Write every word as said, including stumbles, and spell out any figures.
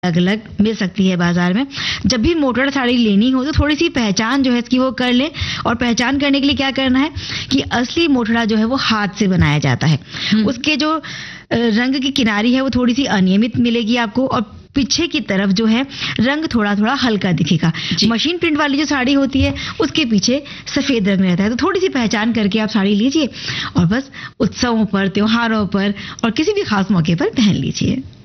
अलग अलग मिल सकती है बाजार में। जब भी मोटड़ साड़ी लेनी हो तो थोड़ी सी पहचान जो है इसकी वो कर ले। और पहचान करने के लिए क्या करना है कि असली मोटड़ा जो है वो हाथ से बनाया जाता है। उसके जो रंग की किनारी है वो थोड़ी सी अनियमित मिलेगी आपको, और पीछे की तरफ जो है रंग थोड़ा थोड़ा हल्का दिखेगा। मशीन प्रिंट वाली जो साड़ी होती है उसके पीछे सफेद रंग रहता है। तो थोड़ी सी पहचान करके आप साड़ी लीजिए और बस उत्सवों पर, त्योहारों पर और किसी भी खास मौके पर पहन लीजिए।